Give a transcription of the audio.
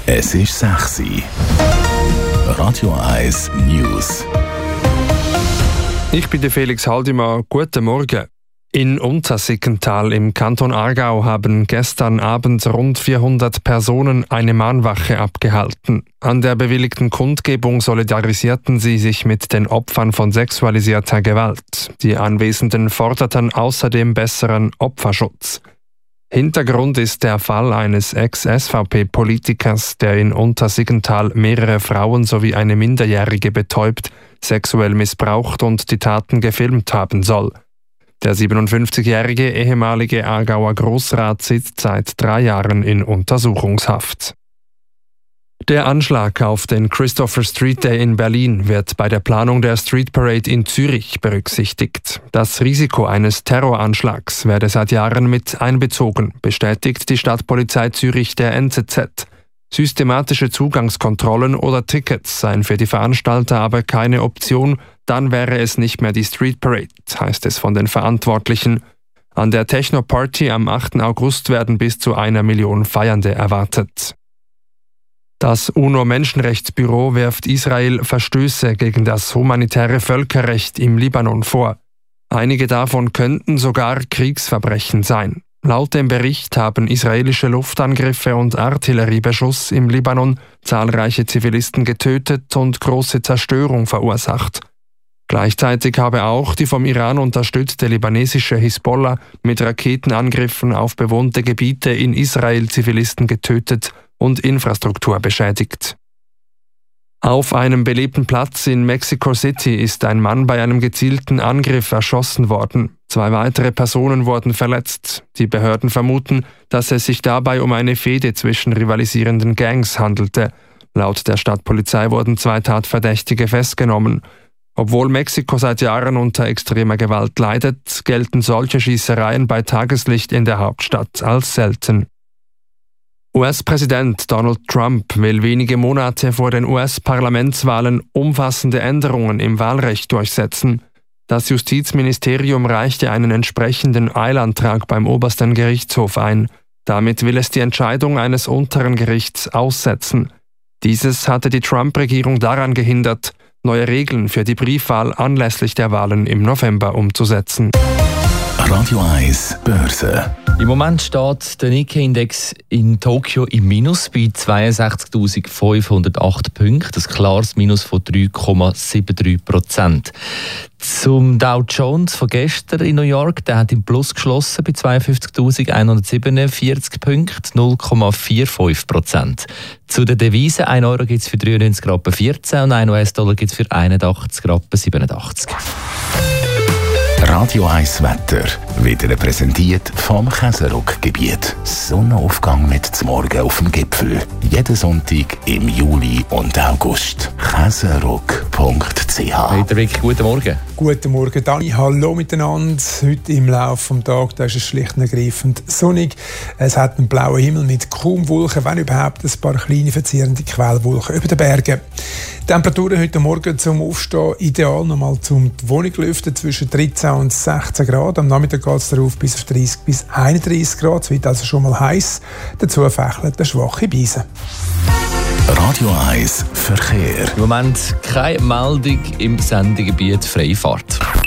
Es ist 6 Uhr. Radio 1 News. Ich bin der Felix Haldimann. Guten Morgen. In Untersiggenthal im Kanton Aargau haben gestern Abend rund 400 Personen eine Mahnwache abgehalten. An der bewilligten Kundgebung solidarisierten sie sich mit den Opfern von sexualisierter Gewalt. Die Anwesenden forderten außerdem besseren Opferschutz. Hintergrund ist der Fall eines Ex-SVP-Politikers, der in Untersiggenthal mehrere Frauen sowie eine Minderjährige betäubt, sexuell missbraucht und die Taten gefilmt haben soll. Der 57-jährige ehemalige Aargauer Grossrat sitzt seit 3 Jahren in Untersuchungshaft. Der Anschlag auf den Christopher Street Day in Berlin wird bei der Planung der Street Parade in Zürich berücksichtigt. Das Risiko eines Terroranschlags werde seit Jahren mit einbezogen, bestätigt die Stadtpolizei Zürich der NZZ. Systematische Zugangskontrollen oder Tickets seien für die Veranstalter aber keine Option, dann wäre es nicht mehr die Street Parade, heißt es von den Verantwortlichen. An der Techno-Party am 8. August werden bis zu 1 Million Feiernde erwartet. Das UNO-Menschenrechtsbüro wirft Israel Verstöße gegen das humanitäre Völkerrecht im Libanon vor. Einige davon könnten sogar Kriegsverbrechen sein. Laut dem Bericht haben israelische Luftangriffe und Artilleriebeschuss im Libanon zahlreiche Zivilisten getötet und große Zerstörung verursacht. Gleichzeitig habe auch die vom Iran unterstützte libanesische Hisbollah mit Raketenangriffen auf bewohnte Gebiete in Israel Zivilisten getötet und Infrastruktur beschädigt. Auf einem belebten Platz in Mexico City ist ein Mann bei einem gezielten Angriff erschossen worden. 2 weitere Personen wurden verletzt. Die Behörden vermuten, dass es sich dabei um eine Fehde zwischen rivalisierenden Gangs handelte. Laut der Stadtpolizei wurden 2 Tatverdächtige festgenommen. Obwohl Mexiko seit Jahren unter extremer Gewalt leidet, gelten solche Schießereien bei Tageslicht in der Hauptstadt als selten. US-Präsident Donald Trump will wenige Monate vor den US-Parlamentswahlen umfassende Änderungen im Wahlrecht durchsetzen. Das Justizministerium reichte einen entsprechenden Eilantrag beim obersten Gerichtshof ein. Damit will es die Entscheidung eines unteren Gerichts aussetzen. Dieses hatte die Trump-Regierung daran gehindert, neue Regeln für die Briefwahl anlässlich der Wahlen im November umzusetzen. Radio 1 Börse. Im Moment steht der Nikkei-Index in Tokio im Minus bei 62.508 Punkten. Das klares Minus von 3,73%. Zum Dow Jones von gestern in New York, der hat im Plus geschlossen bei 52.147 Punkten, 0,45%. Zu den Devisen, 1 Euro gibt es für 93,14 und 1 US-Dollar gibt es für 81,87. Radio 1 Wetter wird Ihnen präsentiert vom Käseruck-Gebiet. Sonnenaufgang mit zum Morgen auf dem Gipfel. Jeden Sonntag im Juli und August. Käseruck.ch. Peter Wick, guten Morgen. Guten Morgen, Dani. Hallo miteinander. Heute im Laufe des Tages da ist es schlicht und ergreifend sonnig. Es hat einen blauen Himmel mit kaum Wolken, wenn überhaupt ein paar kleine verzierende Quellwolken über den Bergen. Temperaturen heute Morgen zum Aufstehen ideal, nochmal zum die Wohnung lüften zwischen 13 und 16 Grad. Am Nachmittag geht es darauf bis auf 30 bis 31 Grad. Es wird also schon mal heiß. Dazu fächelt eine schwache Brise. Radio 1 Verkehr. Im Moment keine Meldung im Sendegebiet Freifahrt.